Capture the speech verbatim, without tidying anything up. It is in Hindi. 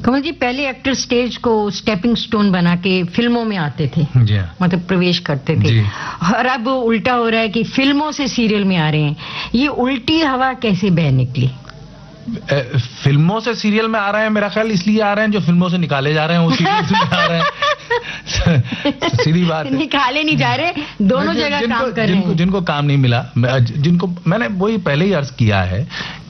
कमल जी, पहले एक्टर स्टेज को स्टेपिंग स्टोन बना के फिल्मों में आते थे, जी, मतलब प्रवेश करते थे, और अब उल्टा हो रहा है कि फिल्मों से सीरियल में आ रहे हैं। ये उल्टी हवा कैसे बह निकली? फिल्मों से सीरियल में आ रहे हैं, मेरा ख्याल इसलिए आ रहे हैं जो फिल्मों से निकाले जा रहे हैं वो सीरियल में आ रहे हैं। सीधी बात है, निकाले नहीं जा रहे, दोनों जगह काम कर रहे हैं। जिनको, जिनको काम नहीं मिला, जिनको मैंने वही पहले ही अर्ज किया है